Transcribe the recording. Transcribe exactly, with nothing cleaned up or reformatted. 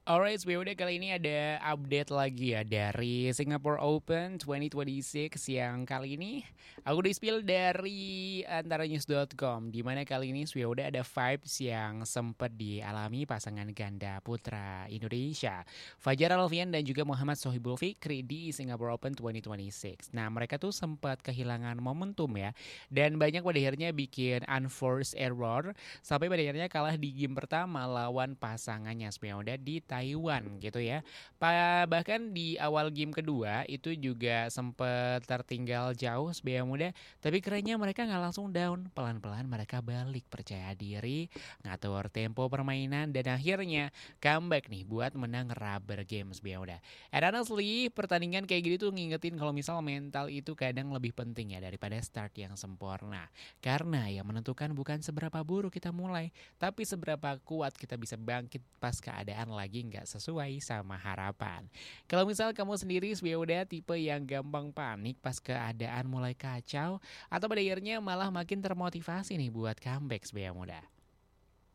Alright, W udah kali ini ada update lagi ya dari Singapore Open dua ribu dua puluh enam yang kali ini aku di-spill dari antara news dot com di mana kali ini udah ada vibes yang sempat dialami pasangan ganda putra Indonesia Fajar Alfian dan juga Muhammad Sohibul Fikri di Singapore Open dua ribu dua puluh enam. Nah mereka tuh sempat kehilangan momentum ya dan banyak pada akhirnya bikin unforced error sampai pada akhirnya kalah di game pertama lawan pasangannya Smeoda di Taiwan gitu ya. Pa- bahkan di awal game kedua itu juga sempat tertinggal jauh Sebaya Muda, tapi kerennya mereka nggak langsung down, pelan-pelan mereka balik percaya diri, ngatur tempo permainan dan akhirnya comeback nih buat menang rubber game Sebaya Muda. And honestly, pertandingan kayak gitu tuh ngingetin kalau misal mental itu kadang lebih penting ya daripada start yang sempurna. Karena yang menentukan bukan seberapa buruk kita mulai, tapi seberapa kuat kita bisa bangkit pas keadaan lagi nggak sesuai sama harapan. Kalau misal kamu sendiri udah tipe yang gampang panik pas keadaan mulai kacau, atau pada akhirnya malah makin termotivasi nih buat comeback sebagai muda.